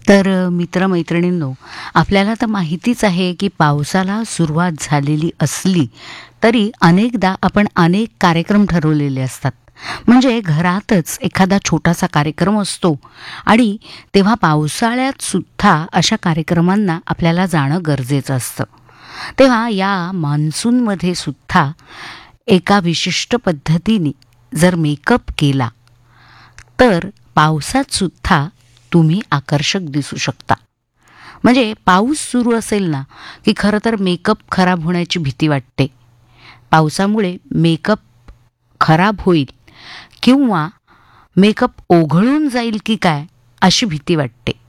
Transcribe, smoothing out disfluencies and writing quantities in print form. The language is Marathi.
तर मित्रमैत्रिणींनो, आपल्याला तर माहितीच आहे की पावसाला सुरुवात झालेली असली तरी अनेकदा आपण अनेक कार्यक्रम ठरवलेले असतात. म्हणजे घरातच एखादा छोटासा कार्यक्रम असतो आणि तेव्हा पावसाळ्यात सुद्धा अशा कार्यक्रमांना आपल्याला जाणं गरजेचं असतं. तेव्हा या मान्सूनमध्ये सुद्धा एका विशिष्ट पद्धतीने जर मेकअप केला तर पावसात सुद्धा तुम्ही आकर्षक दिसू शकता. म्हणजे पाऊस सुरू असेल ना, की खरं तर मेकअप खराब होण्याची भीती वाटते. पावसामुळे मेकअप खराब होईल किंवा मेकअप ओघळून जाईल की काय अशी भीती वाटते.